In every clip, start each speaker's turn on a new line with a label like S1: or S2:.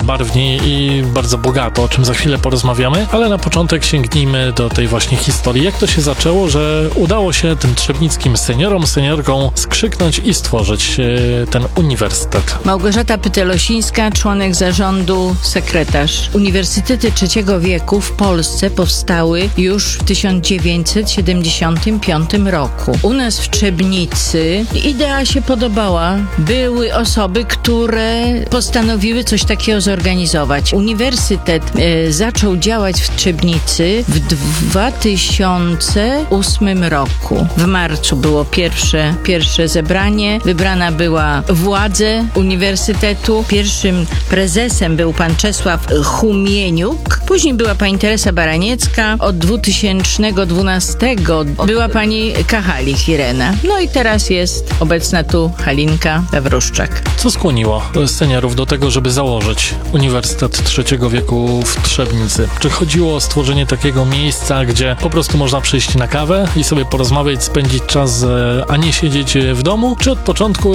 S1: barwnie i bardzo bogato, o czym za chwilę porozmawiamy, ale na początek sięgnijmy do tej właśnie historii. Jak to się zaczęło, że udało się tym trzebnickim seniorkom skrzyknąć i stworzyć ten uniwersytet?
S2: Małgorzata Pytelosińska, członek zarządu, sekretarz. Uniwersytety trzeciego wieku w Polsce powstały już w 1975 roku. U nas w Trzebnicy idea się podobała. Były osoby, które postanowiły coś takiego zorganizować. Uniwersytet zaczął działać w Trzebnicy w 2008 roku. W marcu było pierwsze zebranie. Wybrana była władze uniwersytetu. Pierwszym prezesem był pan Czesław Humieniuk. Później była pani Teresa Baraniecka. Od 2012 była pani Kachalik Irena. No i teraz jest obecna tu Halinka Wawruszczak.
S1: Co skłoniło seniorów do tego, żeby założyć Uniwersytet Trzeciego Wieku w Trzebnicy? Czy chodziło o stworzenie takiego miejsca, gdzie po prostu można przyjść na kawę i sobie porozmawiać, spędzić czas, a nie siedzieć w domu? Czy od początku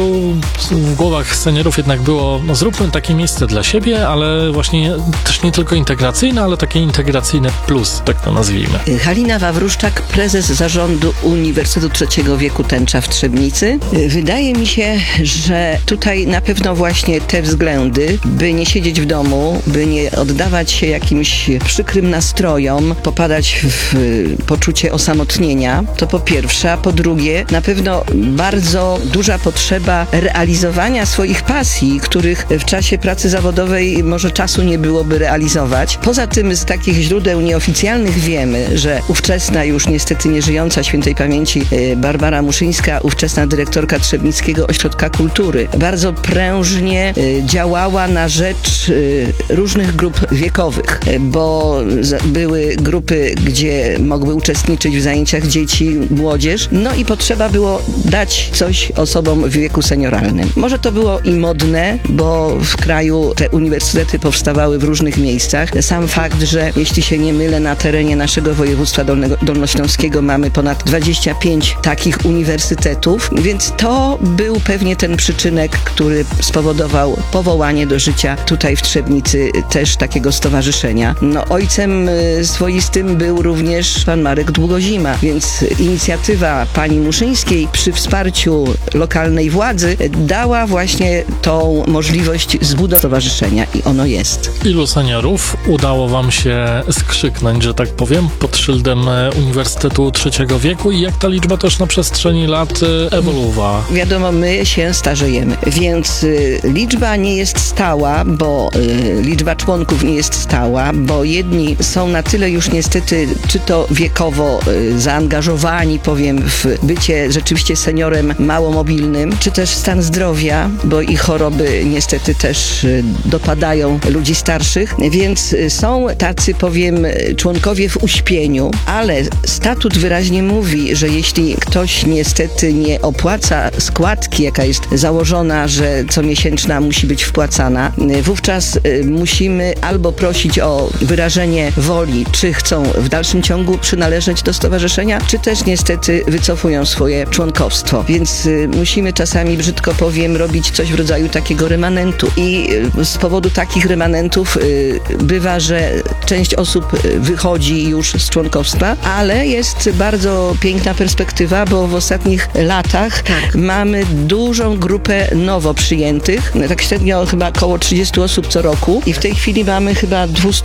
S1: w głowach seniorów jednak było, no zróbmy takie miejsce dla siebie, ale właśnie też nie tylko integracyjne, ale takie integracyjne plus, tak to nazwijmy.
S3: Halina Wawruszczak, prezes zarządu Uniwersytetu Trzeciego Wieku Tęcza w Trzebnicy. Wydaje mi się, że tutaj na pewno właśnie te względy, by nie siedzieć w domu, by nie oddawać się jakimś przykrym nastrojom, popadać w poczucie osamotnienia, to po pierwsze, a po drugie, na pewno bardzo duża potrzeba realizowania swoich pasji, których w czasie pracy zawodowej może czasu nie byłoby realizować. Poza tym z takich źródeł nieoficjalnych wiemy, że ówczesna już niestety nieżyjąca świętej pamięci Barbara Muszyńska, ówczesna dyrektorka Trzebnickiego Ośrodka Kultury, bardzo prężnie działała na rzecz różnych grup wiekowych, bo były grupy, gdzie mogły uczestniczyć w zajęciach dzieci, młodzież, no i potrzeba było dać coś osobom w wieku senioralnym. Może to było i modne, bo w kraju te uniwersytety powstawały w różnych miejscach. Sam fakt, że jeśli się nie mylę, na terenie naszego województwa dolnośląskiego mamy ponad 25 takich uniwersytetów, więc to był pewnie ten przyczynek, który spowodował powołanie do życia tutaj w Trzebnicy też takiego stowarzyszenia. No, ojcem swoistym był również pan Marek Długozima, więc inicjatywa pani Muszyńskiej przy wsparciu lokalnej władzy dała właśnie tą możliwość zbudowania stowarzyszenia i ono jest.
S1: Ilu seniorów udało wam się skrzyknąć, że tak powiem, pod szyldem Uniwersytetu Trzeciego Wieku i jak ta liczba też na przestrzeni lat ewoluowała?
S3: Wiadomo, my się starzejemy, więc liczba nie jest stała, bo liczba członków nie jest stała, bo jedni są na tyle już niestety, czy to wiekowo zaangażowani, powiem, w bycie rzeczywiście seniorem małomobilnym, czy też stan zdrowia, bo i choroby niestety też dopadają ludzi starszych, więc są tacy, powiem, członkowie w uśpieniu, ale statut wyraźnie mówi, że jeśli ktoś niestety nie opłaca składki, jaka jest założona, że comiesięczna musi być wpłacana, wówczas musimy albo prosić o wyrażenie woli, czy chcą w dalszym ciągu przynależeć do stowarzyszenia, czy też niestety wycofują swoje członkowstwo. Więc musimy czasami, brzydko powiem, robić coś w rodzaju takiego remanentu i z powodu takich remanentów bywa, że część osób wychodzi już z członkowstwa, ale jest bardzo piękna perspektywa, bo w ostatnich latach mamy dużą grupę nowo przyjętych, tak średnio chyba około 30 osób co roku i w tej chwili mamy chyba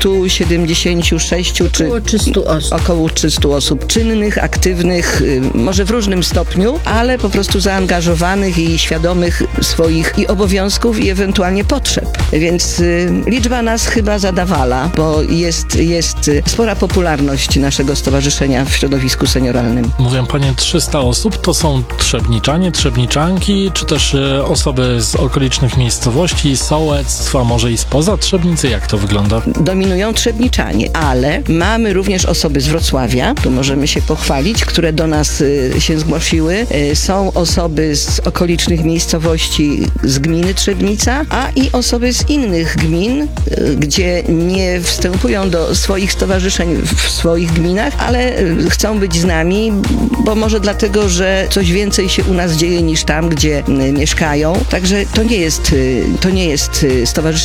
S3: 276 czy około 300 osób czynnych, aktywnych, może w różnym stopniu, ale po prostu zaangażowanych i świadomych swoich i obowiązków i ewentualnie potrzeb. Więc liczba nas chyba zadawala, bo jest spora popularność naszego stowarzyszenia w środowisku senioralnym.
S1: Mówią panie 300 osób, to są trzebniczanie, trzebniczanki, czy też osoby z okolicznych miejscowości, sołectwa, może i spoza Trzebnicy? Jak to wygląda?
S3: Dominują trzebniczanie, ale mamy również osoby z Wrocławia, tu możemy się pochwalić, które do nas się zgłosiły. Są osoby z okolicznych miejscowości z gminy Trzebnica, a i osoby z innych gmin, gdzie nie wstępują do swoich stowarzyszeń w swoich gminach, ale chcą być z nami, bo może dlatego, że coś więcej się u nas dzieje niż tam, gdzie mieszkają. Także to nie jest stowarzyszenie